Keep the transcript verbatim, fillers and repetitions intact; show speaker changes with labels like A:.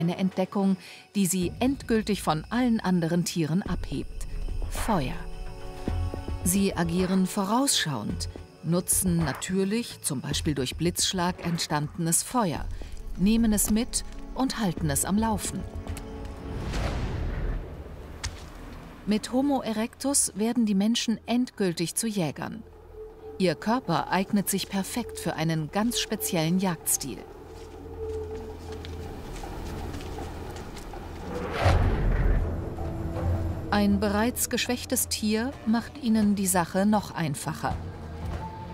A: Eine Entdeckung, die sie endgültig von allen anderen Tieren abhebt: Feuer. Sie agieren vorausschauend, nutzen natürlich, zum Beispiel durch Blitzschlag, entstandenes Feuer, nehmen es mit und halten es am Laufen. Mit Homo erectus werden die Menschen endgültig zu Jägern. Ihr Körper eignet sich perfekt für einen ganz speziellen Jagdstil. Ein bereits geschwächtes Tier macht ihnen die Sache noch einfacher.